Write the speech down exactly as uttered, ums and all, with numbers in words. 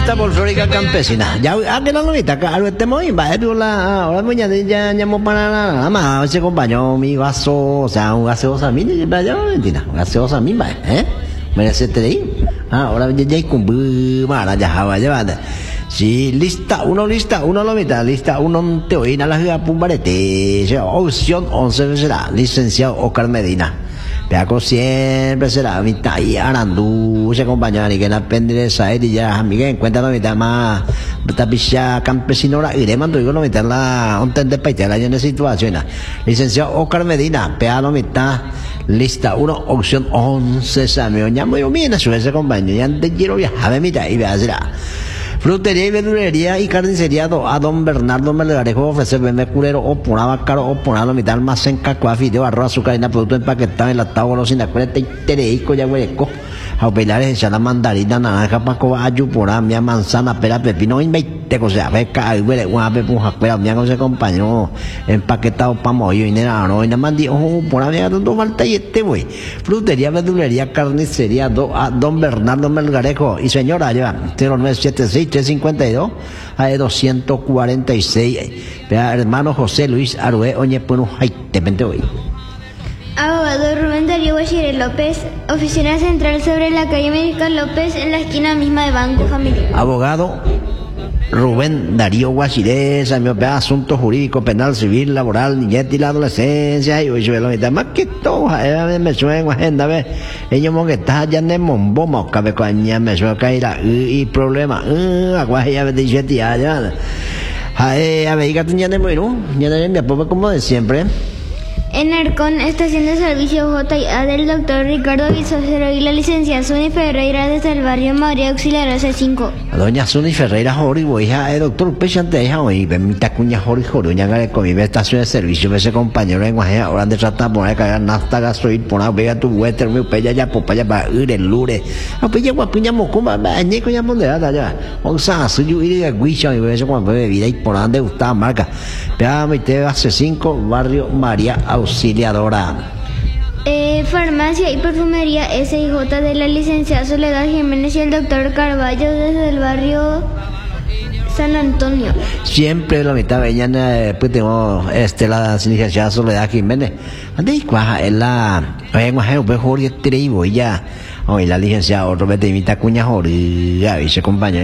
Lista folclórica campesina. Ya, ah, que no lo viste acá, algo este muy, va, la, ahora mañana ya llamó para nada más, ese compañero, mi vaso, o sea, un gaseosa mí, vaya, mentira, un gaseosa mí, va, ¿eh? Me hace tres, ah, ahora ya ya cumbu, mara, ya va, ya va. Sí, lista uno, lista uno, lo mitad, lista uno, te oí, a la ciudad Pumbarete, opción once será, licenciado Oscar Medina. Peaco siempre será mitad y Arandú, se acompaña y que la pende esa y ya Miguel cuenta la mitad más tapicha campesinora y le mando yo la mitad la un tende paite la en situación. Licenciado Oscar Medina, pea la mitad, lista uno, opción once, Samio, ya muy bien a su ese compañero, ya te quiero viajar a mitad y vea será. Frutería y verdulería y carnicería do, a don Bernardo Melgarejo ofrece vende curero o ponaba caro o ponaba mitad almacén cacua, fideo, arroz, azúcar, harina, producto empaquetado, enlatado, golosina, cuarenta y tereico, ya hueco, a pelares, echar mandarina, naranja, paco, ayupora, mía, manzana, pera, pepino, y veinte cosas, beca, y huele, guape, puja, pera, mía, con ese compañero, empaquetado, pa' mollo, y nera, no, y nada más, dijo, por mía, dos falta y este, güey. Frutería, verdulería, carnicería, do, a don Bernardo Melgarejo, y señora, lleva, cero nueve siete seis tres cincuenta y dos a doscientos cuarenta y seis. Vea, hermano José Luis Arue, oñe, bueno, ay, te pente hoy. Abogado Rubén Darío Guachire López, oficina central sobre la calle América López, en la esquina misma de Banco Familiar. Abogado Rubén Darío Guachire, Samio, asuntos jurídicos, penal, civil, laboral, niñez y la adolescencia, y hoy lo mitad más que todo, me suena agenda, ve, ellos mo que está ya en Momboma, cabe coña, me suena caer y problema, agua ya de siete años, a ver, a ver, ya tenía de muy, ¿no? Ya tenía mi apoyo como de siempre. En Arcón, estación de servicio J y A del doctor Ricardo Bizocero y la licenciada Suni Ferreira desde el barrio María Auxiliar C cinco. Doña Suni Ferreira Jori, voy a el doctor Pechante, deja hoy, permita cuña Jori Joruña, que con mi estación de servicio, ese compañero en Guajea, ahora de tratar de poner cagar nafta, gasoil, poner, vega tu huéter, mi pella ya, popaya, para ir el lure. A pella, guapiña, mocumba, bañe, coña, moneda, ya. O sea, soy yo, ir a Guicha, y eso cuando bebida y por donde gustaba marca. Vea, mi T V C cinco, barrio María Auxiliadora. Eh, farmacia y perfumería S I J de la licenciada Soledad Jiménez y el doctor Carballo desde el barrio San Antonio. Siempre la mitad venían, eh, pues tengo este, la licenciada Soledad Jiménez. Ande y cuaja, es la, oye, guaje, pues Jorge Trevo, ya. Hoy la licenciada Roberto imita cuña Jorge, ya, vice compañero.